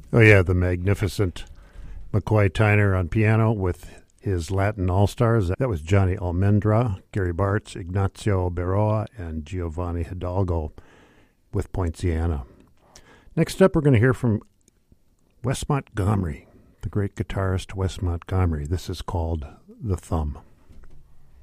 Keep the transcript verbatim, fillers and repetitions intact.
Oh, yeah, the magnificent McCoy Tyner on piano with his Latin All-Stars. That was Johnny Almendra, Gary Bartz, Ignacio Berroa, and Giovanni Hidalgo with Poinciana. Next up, we're going to hear from Wes Montgomery, the great guitarist Wes Montgomery. This is called The Thumb.